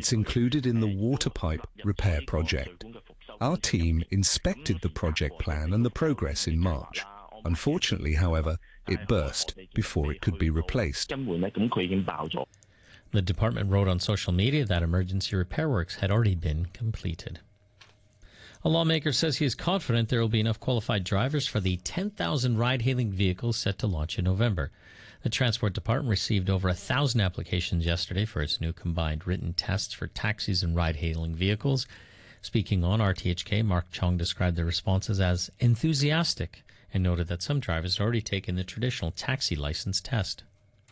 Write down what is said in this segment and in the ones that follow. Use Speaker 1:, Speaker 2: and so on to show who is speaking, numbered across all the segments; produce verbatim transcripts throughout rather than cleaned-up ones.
Speaker 1: it's included in the water pipe repair project. Our team inspected the project plan and the progress in March. Unfortunately, however, it burst before it could be replaced.
Speaker 2: The department wrote on social media that emergency repair works had already been completed. A lawmaker says he is confident there will be enough qualified drivers for the ten thousand ride-hailing vehicles set to launch in November. The Transport Department received over one thousand applications yesterday for its new combined written tests for taxis and ride-hailing vehicles. Speaking on R T H K, Mark Chong described the responses as enthusiastic and noted that some drivers had already taken the traditional taxi license test.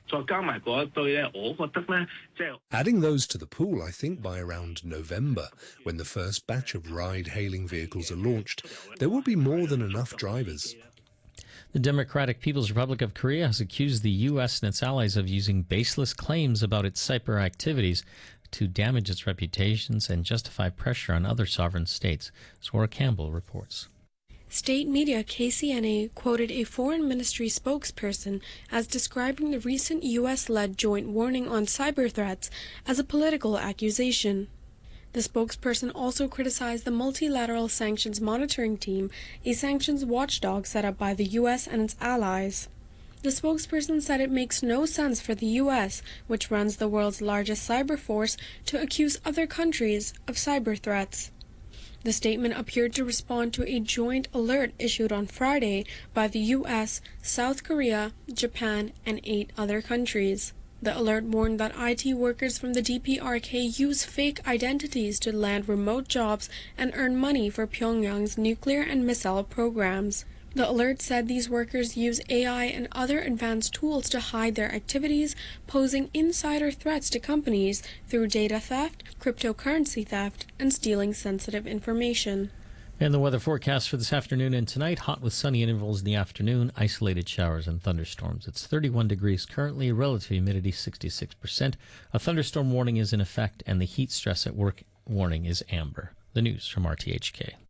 Speaker 1: Adding those to the pool, I think by around November, when the first batch of ride-hailing vehicles are launched, there will be more than enough drivers.
Speaker 2: The Democratic People's Republic of Korea has accused the U S and its allies of using baseless claims about its cyber activities to damage its reputations and justify pressure on other sovereign states. Zora Campbell reports.
Speaker 3: State media K C N A quoted a foreign ministry spokesperson as describing the recent U S-led joint warning on cyber threats as a political accusation. The spokesperson also criticized the Multilateral Sanctions Monitoring Team, a sanctions watchdog set up by the U S and its allies. The spokesperson said it makes no sense for the U S, which runs the world's largest cyber force, to accuse other countries of cyber threats. The statement appeared to respond to a joint alert issued on Friday by the U S, South Korea, Japan, and eight other countries. The alert warned that I T workers from the D P R K use fake identities to land remote jobs and earn money for Pyongyang's nuclear and missile programs. The alert said these workers use A I and other advanced tools to hide their activities, posing insider threats to companies through data theft, cryptocurrency theft, and stealing sensitive information.
Speaker 2: And the weather forecast for this afternoon and tonight: hot with sunny intervals in the afternoon, isolated showers and thunderstorms. It's thirty-one degrees currently, relative humidity sixty-six percent. A thunderstorm warning is in effect, and the heat stress at work warning is amber. The news from R T H K.